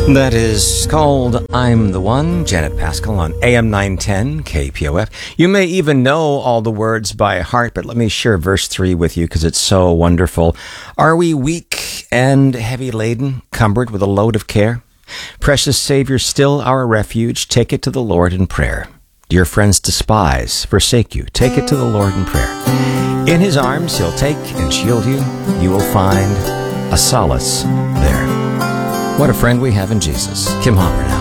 That is called I'm the One, Janet Pascal on AM 910 KPOF. You may even know all the words by heart, but let me share verse 3 with you because it's so wonderful. Are we weak and heavy laden, cumbered with a load of care? Precious Savior, still our refuge, take it to the Lord in prayer. Dear friends despise, forsake you, take it to the Lord in prayer. In his arms he'll take and shield you. You will find a solace there. What a friend we have in Jesus. Kim Hopper now.